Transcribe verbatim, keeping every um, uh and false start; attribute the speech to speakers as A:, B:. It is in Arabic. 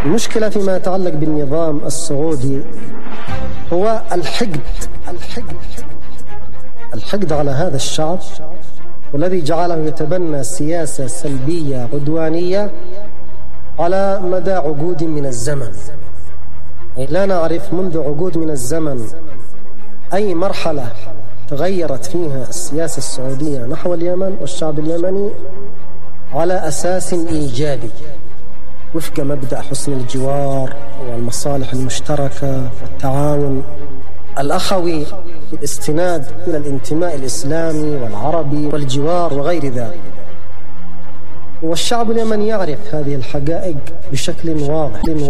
A: المشكلة فيما يتعلق بالنظام السعودي هو الحقد الحقد الحقد على هذا الشعب، والذي جعله يتبنى سياسة سلبية عدوانية على مدى عقود من الزمن. أي لا نعرف منذ عقود من الزمن أي مرحلة تغيرت فيها السياسة السعودية نحو اليمن والشعب اليمني على أساس إيجابي وفق مبدأ حسن الجوار والمصالح المشتركة والتعاون الأخوي بالاستناد إلى الانتماء الإسلامي والعربي والجوار وغير ذلك. والشعب اليمني يعرف هذه الحقائق بشكل واضح.